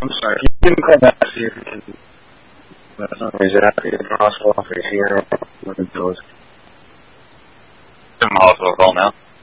I'm sorry. You can call back to see if you can. Is it after the hospital? If you're here, what it goes. I'm in the hospital call now.